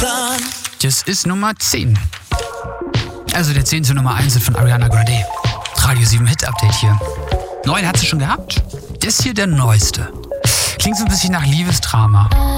Das ist Nummer 10. Also der 10. Nummer 1 von Ariana Grande. Radio 7 Hit Update hier. 9 hat sie schon gehabt. Das ist hier der neueste. Klingt so ein bisschen nach Liebesdrama.